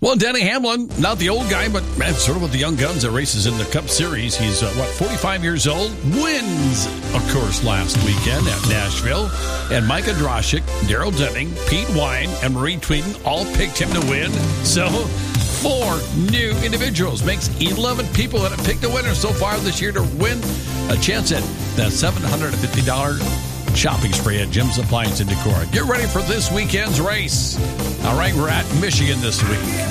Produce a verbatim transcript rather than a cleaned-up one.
Well, Denny Hamlin, not the old guy, but man, sort of with the young guns that races in the Cup Series. He's, uh, what, forty-five years old? Wins, of course, last weekend at Nashville. And Micah Droshik, Daryl Deming, Pete Wine, and Marie Tweeden all picked him to win. So, four new individuals makes eleven people that have picked a winner so far this year to win a chance at that seven hundred fifty dollars shopping spree at Jim's Appliance and Decor. Get ready for this weekend's race. All right, we're at Michigan this week.